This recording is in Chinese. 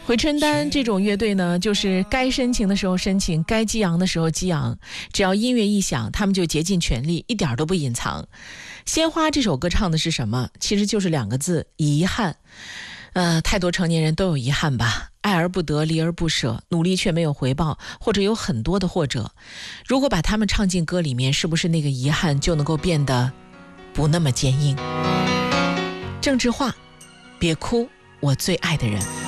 回春丹这种乐队呢，就是该深情的时候深情，该激昂的时候激昂，只要音乐一响，他们就竭尽全力，一点都不隐藏。鲜花这首歌唱的是什么？其实就是2个字，遗憾。太多成年人都有遗憾吧，爱而不得，离而不舍，努力却没有回报，或者有很多的或者。如果把他们唱进歌里面，是不是那个遗憾就能够变得不那么坚硬？郑智化，别哭，我最爱的人。